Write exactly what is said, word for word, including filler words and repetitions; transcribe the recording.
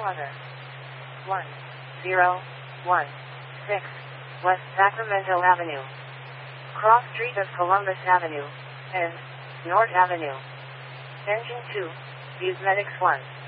other. one zero one six West Sacramento Avenue. Cross street of Columbus Avenue and North Avenue. Engine two, Views Medics one.